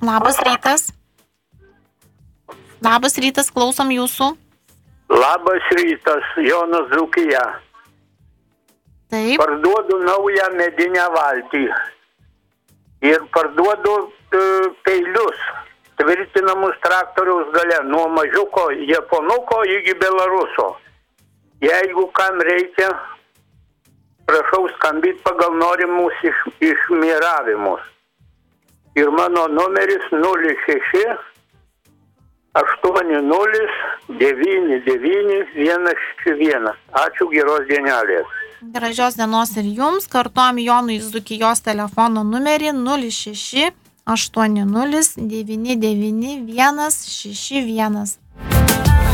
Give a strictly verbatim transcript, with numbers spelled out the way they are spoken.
Labas rytas. Labas rytas, klausom jūsų. Labas rytas, Jonas Dzūkija. Taip. Parduodu naują medinę valtį ir parduodu uh, peilius, tvirtinamus traktoriaus gale, nuo mažiuko japonuko iki belaruso. Jeigu kam reikia, prašau skambyti pagal norimus iš, išmiravimus. Ir mano numeris nulis šeši aštuoni nulis devyni devyni vienas vienas. Ačiū, geros dienelės. Gražios dienos ir jums. Kartuojam Jonui iš Dzūkijos telefono numerį nulis šeši aštuoni nulis devyni devyni vienas šeši vienas.